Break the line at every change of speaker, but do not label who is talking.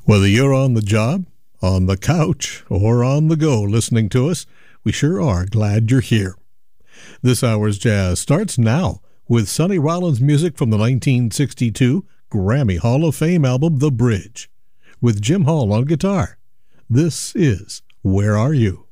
Whether you're on the job, on the couch, or on the go listening to us, we sure are glad you're here. This hour's jazz starts now with Sonny Rollins music from the 1962 Grammy Hall of Fame album The Bridge, with Jim Hall on guitar. This is Where Are You?